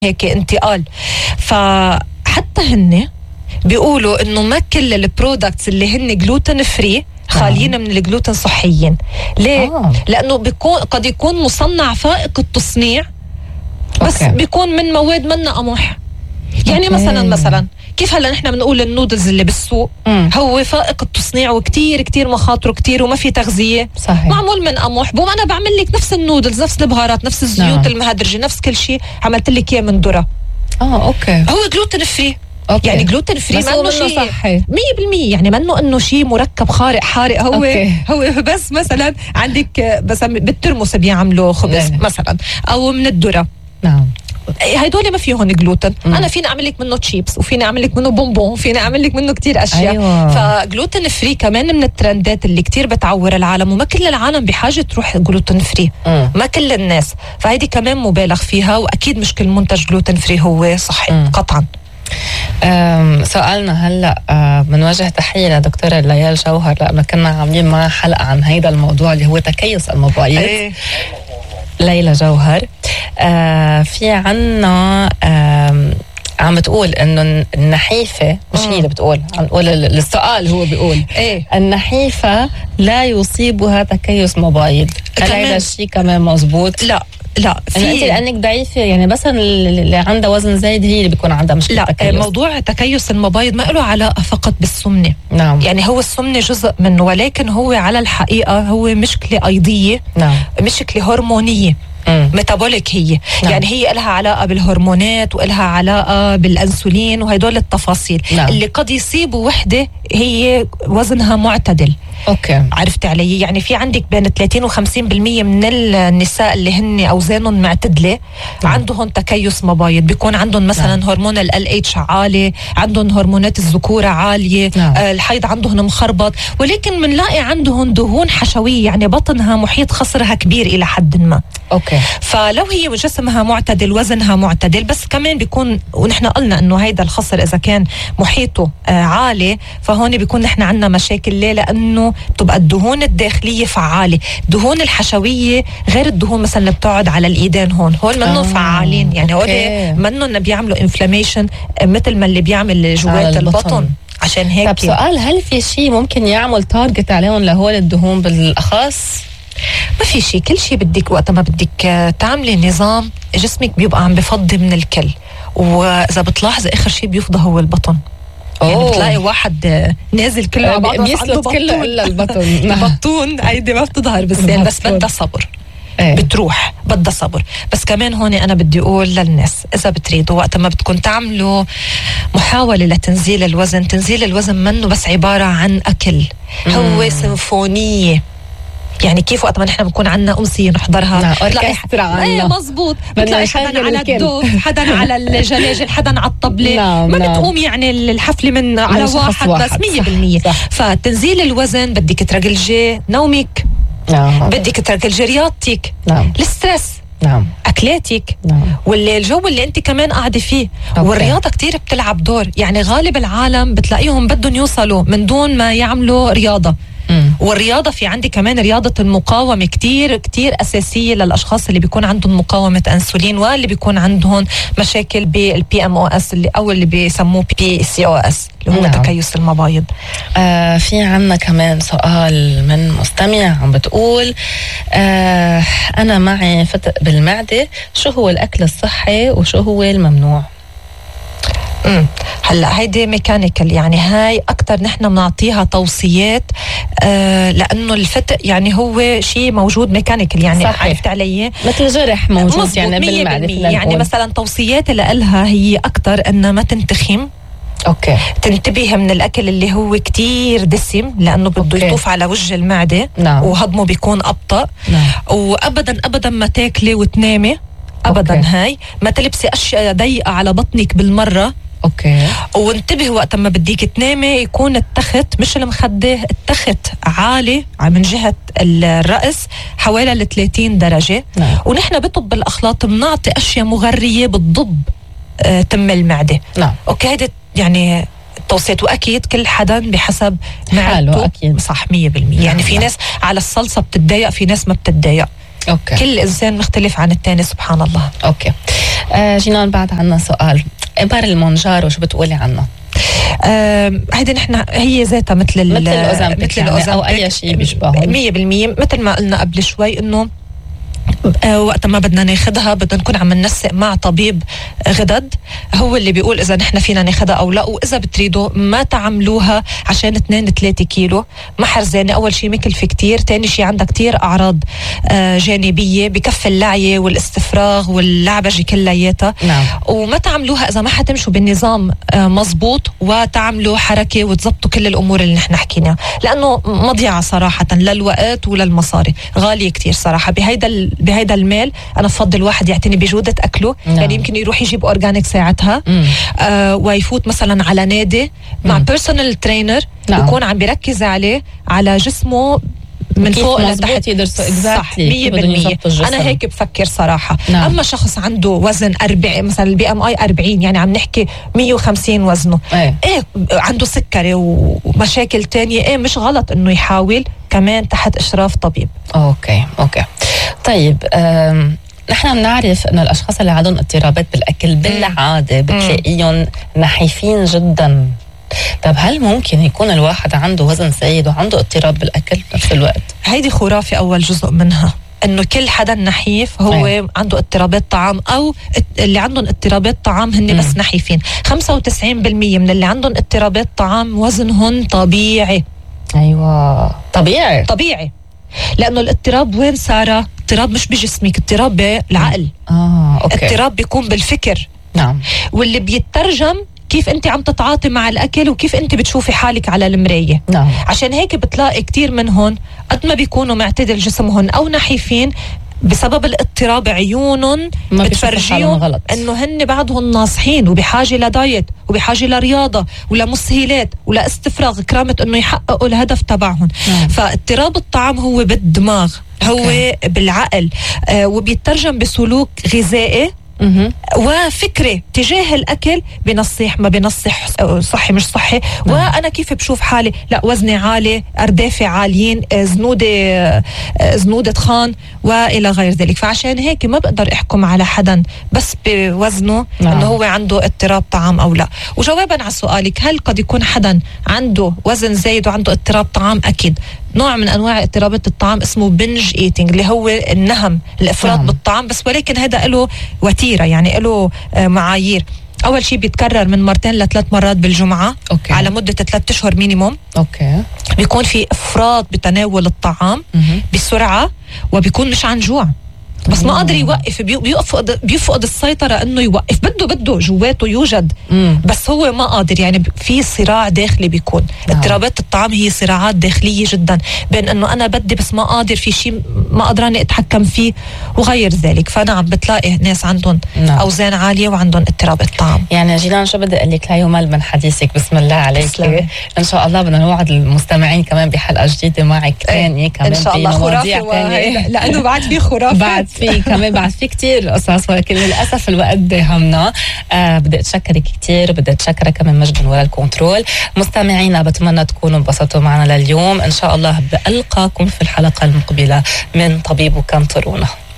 هيك انتقال. فحتى هن بيقولوا انه ما كل البرودكتس اللي هن جلوتين فري خاليين من الجلوتين صحيين. ليه؟ لانه قد يكون مصنع فائق التصنيع بس بيكون من مواد منا قمح. يعني مثلا كيف هلا نحن بنقول النودلز اللي بالسوق هو فائق التصنيع وكتير كتير مخاطره كتير وما في تغذيه، صحيح. معمول من قمح. بوم انا بعمل لك نفس النودلز، نفس البهارات، نفس الزيوت المهدرجه، نفس كل شيء، عملت لك اياه من ذره. اوكي. هو جلوتين فري. أوكي. يعني جلوتين فري ما انه شيء صحي 100%، يعني ما انه شيء مركب خارق حارق. هو بس مثلا عندك بس بالترمس بيعملوا خبز مثلا او من الذره. نعم. هيدول ما فيهم جلوتين. انا فيني اعمل لك منه تشيبس، وفيني اعمل لك منه بونبون، وفيني اعمل لك منه كتير اشياء. فجلوتين فري كمان من الترندات اللي كتير بتعور العالم، وما كل العالم بحاجه تروح جلوتين فري. ما كل الناس، فهيدي كمان مبالغ فيها، واكيد مش كل منتج جلوتين فري هو صحي قطعا. سؤالنا هلا بنوجه تحيه لدكتوره ليال جوهر، لانه كنا عاملين معها حلقه عن هيدا الموضوع اللي هو تكيس المبايض. ليلى جوهر في عنا عم بتقول انه النحيفه، مش هي اللي بتقول، عم نقول السؤال هو بيقول النحيفه لا يصيبها تكيس مبايض. هل هذا الشيء كمان مزبوط؟ لا في انت لانك ضعيفه، يعني بس اللي عندها وزن زايد هي اللي بيكون عندها مشكله. لا تكيس. موضوع تكيس المبايض ما له علاقه فقط بالسمنه. نعم. يعني هو السمنه جزء منه، ولكن هو على الحقيقه هو مشكله ايضيه. نعم. مشكله هرمونيه ميتابوليك هي. نعم. يعني هي لها علاقه بالهرمونات والها علاقه بالانسولين وهدول التفاصيل. نعم. اللي قد يصيبوا وحده هي وزنها معتدل. اوكي. عرفت علي؟ يعني في عندك بين 30 و50% من النساء اللي هن اوزانهم معتدله عندهم تكيس مبايض. بيكون عندهم مثلا هرمون LH عالي، عندهم هرمونات الذكوره عاليه، الحيض عندهم مخربط، ولكن بنلاقي عندهم دهون حشويه، يعني بطنها محيط خصرها كبير الى حد ما. اوكي. فلو هي جسمها معتدل، وزنها معتدل، بس كمان بيكون، ونحن قلنا انه هيدا الخصر اذا كان محيطه عالي، فهون بيكون نحن عندنا مشاكل. ليه؟ لانه بتبقى الدهون الداخليه فعاله، الدهون الحشويه غير الدهون مثلا اللي بتقعد على الايدين. هون منه فعالين، يعني هول منه بيعملوا انفلاميشن مثل ما اللي بيعمل جوات البطن. عشان هيك. طب سؤال، هل في شيء ممكن يعمل تارجت عليهم لهول الدهون بالاخص؟ ما في شيء، كل شيء بدك وقت ما بدك تعملي نظام جسمك بيبقى عم بفضي من الكل، واذا بتلاحظ اخر شيء بيفضى هو البطن. يعني بتلاقي واحد نازل كله على بعضه بيسلط كله الا البطن. البطون هيدي ما بتظهر بالسهل، بس بدها صبر. بتروح، بدها صبر. بس كمان هون انا بدي اقول للناس، اذا بتريدوا وقت ما بدكم تعملوا محاوله لتنزيل الوزن، تنزيل الوزن منه بس عباره عن اكل، هو سيمفونيه. يعني كيف وقت ما نحن بنكون عنا أمسية نحضرها، بتلاقي مظبوط، بتلاقي حدا على الدوف، حدا على الجلاجل، حدا على الطبلة. ما بتقوم يعني الحفلة من على واحد بس 100%. فتنزيل الوزن بدك ترجلجي نومك، بدك ترجلجي رياضتك، الستريس، أكلاتك، والجو اللي أنت كمان قاعدة فيه. والرياضة كتير بتلعب دور. يعني غالب العالم بتلاقيهم بدهم يوصلوا من دون ما يعملوا رياضة. والرياضة في عندي كمان رياضة المقاومة كتير كتير أساسية للأشخاص اللي بيكون عندهم مقاومة أنسولين، واللي بيكون عندهم مشاكل بالPMOS أو اللي بيسموه PCOS اللي هو تكيس المبايض. في عنا كمان سؤال من مستمع عم بتقول أنا معي فتق بالمعدة، شو هو الأكل الصحي وشو هو الممنوع؟ هلا هيدي ميكانيكال، يعني هاي اكتر نحن بنعطيها توصيات لانه الفتق يعني هو شيء موجود ميكانيكال. يعني عرفت علي؟ مثل جرح موجود يعني بالمعدة. يعني مثلا توصياتي لها هي اكتر انها ما تنتخم. اوكي. تنتبه من الاكل اللي هو كتير دسم، لانه بده يطوف على وجه المعدة. وهضمه بيكون ابطأ. وابدا ما تاكلي وتنامي ابدا. هاي ما تلبسي اشياء ضيقه على بطنك بالمره. اوكي. وانتبه وقت ما بديك تنامي يكون التخت، مش المخده، التخت عالي من جهه الراس حوالي 30 درجه. ونحن بطب الاخلاط بنعطي اشياء مغريه بتضب تم المعده. اوكي. هيدا يعني التوصيات، واكيد كل حدا بحسب حاله. اكيد صح 100%. يعني في ناس على الصلصه بتتضايق، في ناس ما بتتضايق. أوكي. كل إنسان مختلف عن التاني، سبحان الله. أوكي. جينان بعد عنا سؤال، إبر المونجارو شو بتقولي عنه؟ هيدي نحن هي ذاتها مثل الأوزامبيك يعني أو أي شيء بيشبههم 100%. مثل ما قلنا قبل شوي إنه وقت ما بدنا ناخدها بدنا نكون عم ننسق مع طبيب غدد هو اللي بيقول إذا نحن فينا ناخدها أو لا. وإذا بتريدوا ما تعملوها عشان 2-3 كيلو ما حرزانة. أول شيء مكلفة كتير، تاني شيء عندها كتير أعراض جانبية بكف اللعية والاستفراغ واللعبجة كلياتها. نعم. وما تعملوها إذا ما حتمشوا بالنظام مزبوط وتعملوا حركة وتزبطوا كل الأمور اللي نحن حكينا، لأنه مضيعة صراحة للوقت وللمصاري، غالية كتير صراحة. بهيدا المال أنا بفضل واحد يعتني بجودة أكله. يعني يمكن يروح يجيب أورجانيك ساعتها ويفوت مثلا على نادي مع بيرسونال ترينر يكون عم بيركز عليه على جسمه من فوق لتحت صح 100%. أنا هيك بفكر صراحة. أما شخص عنده وزن 40 مثلا BMI 40 يعني عم نحكي 150 وزنه إيه عنده سكري ومشاكل تانية، إيه مش غلط إنه يحاول كمان تحت إشراف طبيب. أوكي طيب نحن بنعرف انه الاشخاص اللي عندهم اضطرابات بالاكل بالعاده بتلاقيهم نحيفين جدا. طب هل ممكن يكون الواحد عنده وزن زايد وعنده اضطراب بالاكل بنفس الوقت؟ هيدي خرافه اول جزء منها، انه كل حدا نحيف هو عنده اضطرابات طعام، او اللي عندهم اضطرابات طعام هن بس نحيفين. 95% من اللي عندهم اضطرابات طعام وزنهم طبيعي. ايوه طبيعي. لأنه الاضطراب وين سارة؟ اضطراب مش بجسمك، اضطراب بالعقل. أوكي. اضطراب بيكون بالفكر. نعم. واللي بيترجم كيف أنت عم تتعاطي مع الأكل وكيف أنت بتشوفي حالك على المراية. نعم. عشان هيك بتلاقي كتير منهم قد ما بيكونوا معتدل جسمهم أو نحيفين بسبب الاضطراب عيونهم بتفرجيهم انه هن بعضهم ناصحين وبحاجه لدايت وبحاجه لرياضه ولا مسهلات ولا استفراغ كرامه انه يحققوا الهدف تبعهم. فاضطراب الطعام هو بالدماغ، هو بالعقل، وبيترجم بسلوك غذائي وفكرة تجاه الأكل، بنصح ما بنصح، صحي مش صحي. وأنا كيف بشوف حالي؟ لا وزني عالي، أردافي عاليين، زنودة خان وإلى غير ذلك. فعشان هيك ما بقدر أحكم على حدا بس بوزنه أنه هو عنده اضطراب طعام أو لا. وجوابا على سؤالك، هل قد يكون حدا عنده وزن زايد وعنده اضطراب طعام؟ أكيد. نوع من أنواع اضطرابات الطعام اسمه بنج ايتينج، اللي هو النهم، الإفراط بالطعام، بس ولكن هذا له وتيرة، يعني له معايير. أول شيء بيتكرر من 2 ل3 مرات بالجمعة. أوكي. على مدة 3 أشهر مينيموم. أوكي. بيكون في إفراط بتناول الطعام بسرعة، وبيكون مش عن جوع بس ما قادر يوقف، بيفقد السيطرة انه يوقف، بده جواته يوجد بس هو ما قادر. يعني في صراع داخلي بيكون. اضطرابات الطعام هي صراعات داخلية جدا بين انه انا بدي بس ما قادر، في شيء ما قدراني اتحكم فيه وغير ذلك. فنعم بتلاقي ناس عندهم اوزان عالية وعندهم اضطرابات طعام. يعني جينان شو بدي اقول لك، لا يمل من حديثك، بسم الله عليك. ان شاء الله بدنا نوعد المستمعين كمان بحلقة جديدة معك ثانية كمان ان شاء الله خرافة لانه بعد في خرافة بعد في كتير قصص، ولكن للأسف الوقت داهمنا. بدي أتشكرك كتير، بدي أتشكرك كمان مجد من وراء الكنترول. مستمعينا بتمنى تكونوا انبسطوا معنا لليوم. إن شاء الله بألقاكم في الحلقة المقبلة من طبيب وكنترونا.